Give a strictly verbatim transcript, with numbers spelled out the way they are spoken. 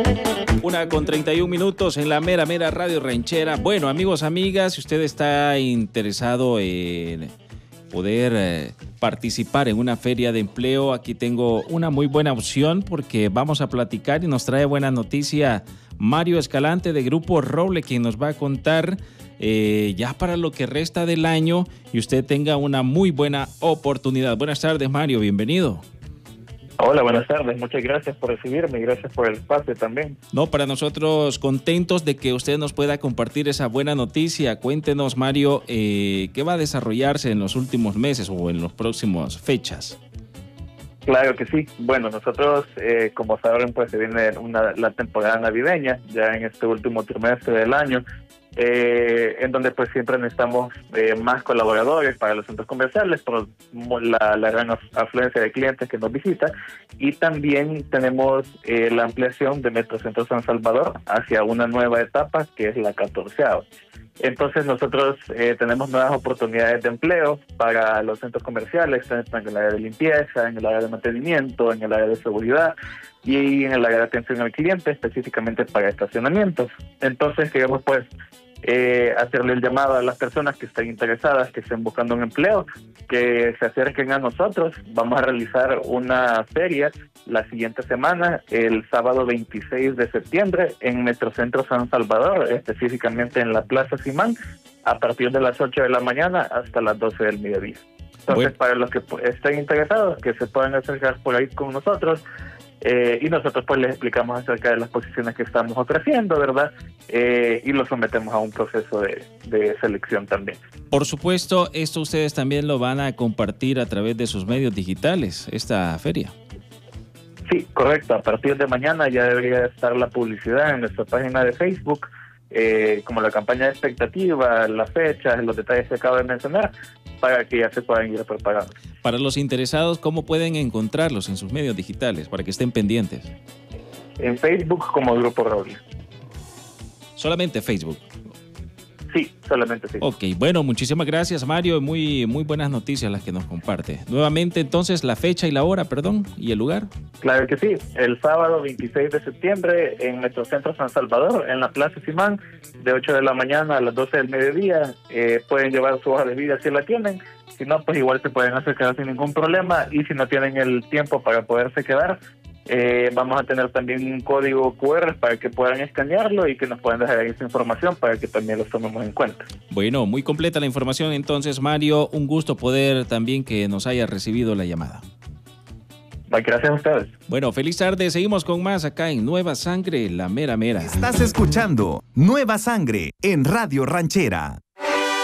Una con treinta y un minutos en la mera mera Radio Ranchera. Bueno, amigos, amigas, si usted está interesado en poder eh, participar en una feria de empleo, aquí tengo una muy buena opción porque vamos a platicar y nos trae buena noticia Mario Escalante de Grupo Roble, quien nos va a contar eh, ya para lo que resta del año y usted tenga una muy buena oportunidad. Buenas tardes, Mario, bienvenido. Hola, buenas tardes. Muchas gracias por recibirme y gracias por el espacio también. No, para nosotros contentos de que usted nos pueda compartir esa buena noticia. Cuéntenos, Mario, eh, ¿qué va a desarrollarse en los últimos meses o en las próximas fechas? Claro que sí. Bueno, nosotros, eh, como saben, pues se viene una, la temporada navideña, ya en este último trimestre del año, eh, en donde pues siempre necesitamos eh, más colaboradores para los centros comerciales por la, la gran afluencia de clientes que nos visitan, y también tenemos eh, la ampliación de Metrocentro San Salvador hacia una nueva etapa que es la catorceava. Entonces nosotros eh, tenemos nuevas oportunidades de empleo para los centros comerciales, tanto en el área de limpieza, en el área de mantenimiento, en el área de seguridad y en el área de atención al cliente, específicamente para estacionamientos. Entonces queremos pues eh, hacerle el llamado a las personas que estén interesadas, que estén buscando un empleo, que se acerquen a nosotros. Vamos a realizar una feria la siguiente semana, el sábado veintiséis de septiembre, en Metrocentro San Salvador, específicamente en la Plaza Simán, a partir de las ocho de la mañana hasta las doce del mediodía. Entonces, bueno, para los que estén interesados, que se puedan acercar por ahí con nosotros, eh, y nosotros pues les explicamos acerca de las posiciones que estamos ofreciendo, ¿verdad? Eh, y lo sometemos a un proceso de, de selección también. Por supuesto, esto ustedes también lo van a compartir a través de sus medios digitales, esta feria. Sí, correcto. A partir de mañana ya debería estar la publicidad en nuestra página de Facebook, eh, como la campaña de expectativa, las fechas, los detalles que acabo de mencionar, para que ya se puedan ir preparando. Para los interesados, ¿cómo pueden encontrarlos en sus medios digitales para que estén pendientes? En Facebook como Grupo Roble. ¿Solamente Facebook? Sí, solamente sí. Ok, bueno, muchísimas gracias, Mario. Muy, muy buenas noticias las que nos comparte. Nuevamente, entonces, la fecha y la hora, perdón, y el lugar. Claro que sí. El sábado veintiséis de septiembre en Metrocentro San Salvador, en la Plaza Simán, de ocho de la mañana a las doce del mediodía. Eh, pueden llevar su hoja de vida si la tienen. Si no, pues igual se pueden acercar sin ningún problema. Y si no tienen el tiempo para poderse quedar, Eh, vamos a tener también un código cu erre para que puedan escanearlo y que nos puedan dejar ahí esa información para que también los tomemos en cuenta. Bueno, muy completa la información entonces, Mario. Un gusto poder también que nos haya recibido la llamada. Gracias a ustedes. Bueno, feliz tarde. Seguimos con más acá en Nueva Sangre, la mera mera. Estás escuchando Nueva Sangre en Radio Ranchera.